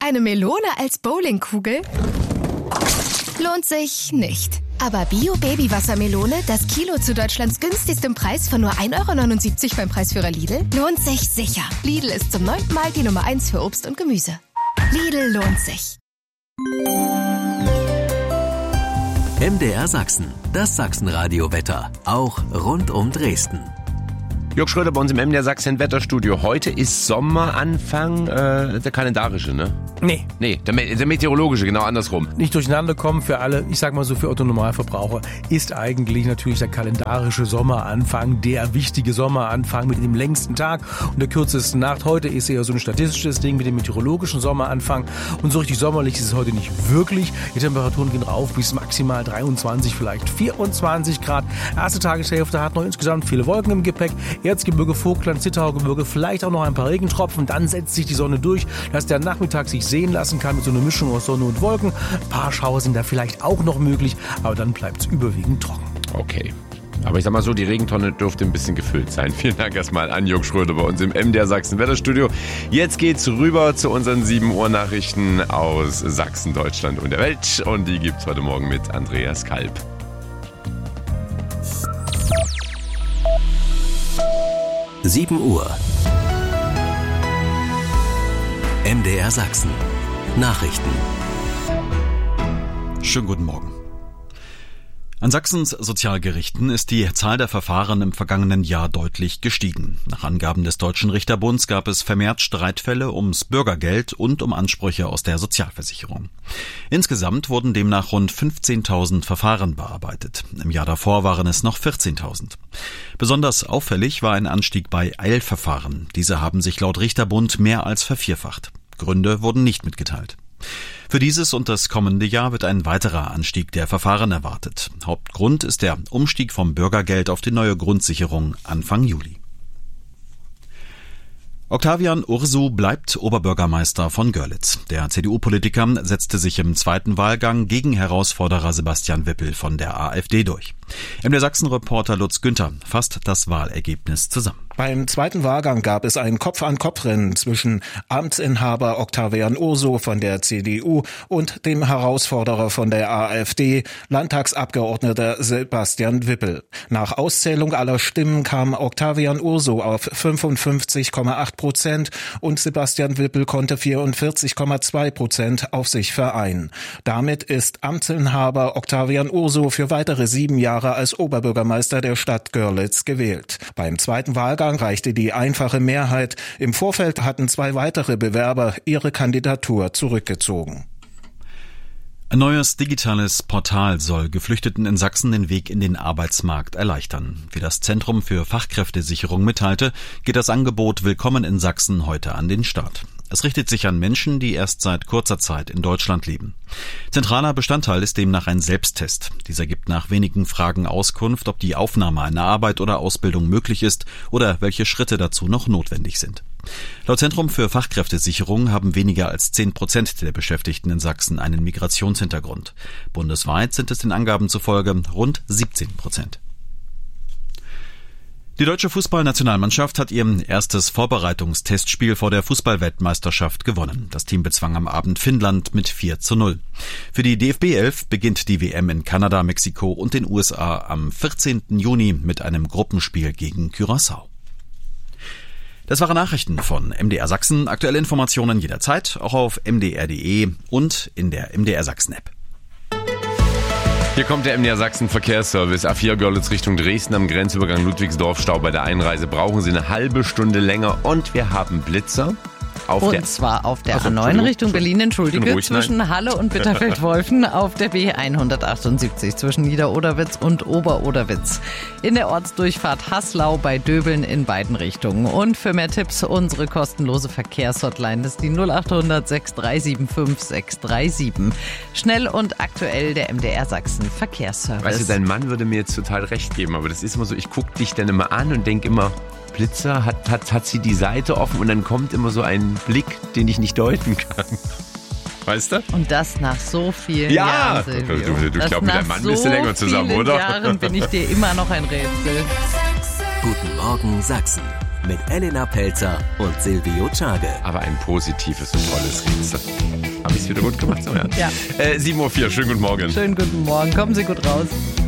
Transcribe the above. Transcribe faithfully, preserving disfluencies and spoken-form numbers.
eine Melone als Bowlingkugel? Lohnt sich nicht. Aber Bio-Baby-Wassermelone, das Kilo zu Deutschlands günstigstem Preis von nur ein Euro neunundsiebzig beim Preisführer Lidl, lohnt sich sicher. Lidl ist zum neunten Mal die Nummer eins für Obst und Gemüse. Lidl lohnt sich. M D R Sachsen, das Sachsenradio-Wetter, auch rund um Dresden. Jörg Schröder bei uns im M D R Sachsen Wetterstudio. Heute ist Sommeranfang, äh, der kalendarische, ne? Nee. Nee, der, der meteorologische, genau andersrum. Nicht durcheinander kommen für alle, ich sag mal so für Otto-Normalverbraucher, ist eigentlich natürlich der kalendarische Sommeranfang, der wichtige Sommeranfang mit dem längsten Tag und der kürzesten Nacht. Heute ist eher so ein statistisches Ding mit dem meteorologischen Sommeranfang und so richtig sommerlich ist es heute nicht wirklich. Die Temperaturen gehen rauf bis maximal dreiundzwanzig, vielleicht vierundzwanzig Grad. Erste Tageshälfte hat noch insgesamt viele Wolken im Gepäck. Erzgebirge, Vogtland, Zittaugebirge, vielleicht auch noch ein paar Regentropfen. Dann setzt sich die Sonne durch, dass der Nachmittag sich sehen lassen kann mit so einer Mischung aus Sonne und Wolken. Ein paar Schauer sind da vielleicht auch noch möglich, aber dann bleibt es überwiegend trocken. Okay. Aber ich sag mal so, die Regentonne dürfte ein bisschen gefüllt sein. Vielen Dank erstmal an Jörg Schröder bei uns im M D R Sachsen Wetterstudio. Jetzt geht's rüber zu unseren sieben Uhr Nachrichten aus Sachsen, Deutschland und der Welt. Und die gibt's heute Morgen mit Andreas Kalb. sieben Uhr. M D R Sachsen. Nachrichten. Schönen guten Morgen. An Sachsens Sozialgerichten ist die Zahl der Verfahren im vergangenen Jahr deutlich gestiegen. Nach Angaben des Deutschen Richterbunds gab es vermehrt Streitfälle ums Bürgergeld und um Ansprüche aus der Sozialversicherung. Insgesamt wurden demnach rund fünfzehntausend Verfahren bearbeitet. Im Jahr davor waren es noch vierzehntausend. Besonders auffällig war ein Anstieg bei Eilverfahren. Diese haben sich laut Richterbund mehr als vervierfacht. Gründe wurden nicht mitgeteilt. Für dieses und das kommende Jahr wird ein weiterer Anstieg der Verfahren erwartet. Hauptgrund ist der Umstieg vom Bürgergeld auf die neue Grundsicherung Anfang Juli. Octavian Ursu bleibt Oberbürgermeister von Görlitz. Der C D U-Politiker setzte sich im zweiten Wahlgang gegen Herausforderer Sebastian Wippel von der AfD durch. M D R Sachsen-Reporter Lutz Günther fasst das Wahlergebnis zusammen. Beim zweiten Wahlgang gab es ein Kopf-an-Kopf-Rennen zwischen Amtsinhaber Octavian Ursu von der C D U und dem Herausforderer von der AfD, Landtagsabgeordneter Sebastian Wippel. Nach Auszählung aller Stimmen kam Octavian Ursu auf fünfundfünfzig Komma acht Prozent und Sebastian Wippel konnte vierundvierzig Komma zwei Prozent auf sich vereinen. Damit ist Amtsinhaber Octavian Ursu für weitere sieben Jahre als Oberbürgermeister der Stadt Görlitz gewählt. Beim zweiten Wahlgang reichte die einfache Mehrheit. Im Vorfeld hatten zwei weitere Bewerber ihre Kandidatur zurückgezogen. Ein neues digitales Portal soll Geflüchteten in Sachsen den Weg in den Arbeitsmarkt erleichtern. Wie das Zentrum für Fachkräftesicherung mitteilte, geht das Angebot Willkommen in Sachsen heute an den Start. Es richtet sich an Menschen, die erst seit kurzer Zeit in Deutschland leben. Zentraler Bestandteil ist demnach ein Selbsttest. Dieser gibt nach wenigen Fragen Auskunft, ob die Aufnahme einer Arbeit oder Ausbildung möglich ist oder welche Schritte dazu noch notwendig sind. Laut Zentrum für Fachkräftesicherung haben weniger als zehn Prozent der Beschäftigten in Sachsen einen Migrationshintergrund. Bundesweit sind es den Angaben zufolge rund siebzehn Prozent. Die deutsche Fußballnationalmannschaft hat ihr erstes Vorbereitungstestspiel vor der Fußballweltmeisterschaft gewonnen. Das Team bezwang am Abend Finnland mit vier zu null. Für die D F B elf beginnt die W M in Kanada, Mexiko und den U S A am vierzehnten Juni mit einem Gruppenspiel gegen Curaçao. Das waren Nachrichten von M D R Sachsen. Aktuelle Informationen jederzeit, auch auf m d r punkt d e und in der M D R Sachsen App. Hier kommt der M D R Sachsen Verkehrsservice. A vier Görlitz Richtung Dresden am Grenzübergang Ludwigsdorf. Stau bei der Einreise. Brauchen Sie eine halbe Stunde länger. Und wir haben Blitzer. Auf und der, zwar auf der also, A neun Richtung Berlin, entschuldige, ruhig, zwischen nein. Halle und Bitterfeld-Wolfen, auf der B hundertachtundsiebzig zwischen Niederoderwitz und Oberoderwitz. In der Ortsdurchfahrt Haslau bei Döbeln in beiden Richtungen. Und für mehr Tipps unsere kostenlose Verkehrshotline, das ist die null acht hundert sechs drei sieben fünf sechs drei sieben. Schnell und aktuell der M D R Sachsen Verkehrsservice. Weißt du, dein Mann würde mir jetzt total recht geben, aber das ist immer so, ich gucke dich dann immer an und denke immer, Blitzer, hat, hat, hat sie die Seite offen und dann kommt immer so ein Blick, den ich nicht deuten kann. Weißt du? Und das nach so vielen ja. Jahren, Silvio. Du, du, du glaubst, mit deinem Mann so bist du länger zusammen, vielen oder? Jahren bin ich dir immer noch ein Rätsel. Guten Morgen Sachsen. mit Elena Pelzer und Silvio Czage. Aber ein positives und tolles Rätsel. Habe ich es wieder gut gemacht? So, ja. Ja. Äh, sieben Uhr vier, schönen guten Morgen. Schönen guten Morgen. Kommen Sie gut raus.